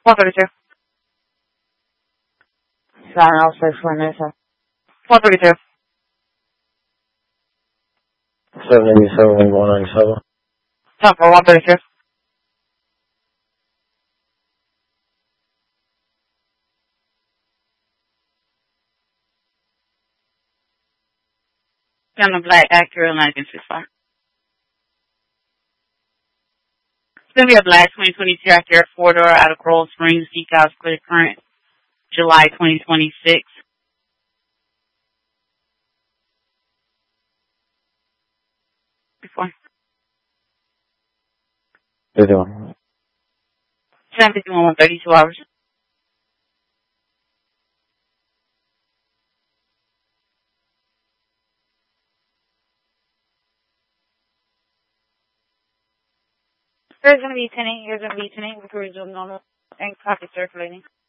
432. Sorry, I'll search for this. 432. 787, 197. Top for 132. On the black Acura 1965. It's going to be a black 2022 Acura 4-door out of Coral Springs, decals clear current, July 2026. Before. 51. 751, 32 hours. There's going to be 10-8. Here's going to be 10-8 with original normal and copy circulating.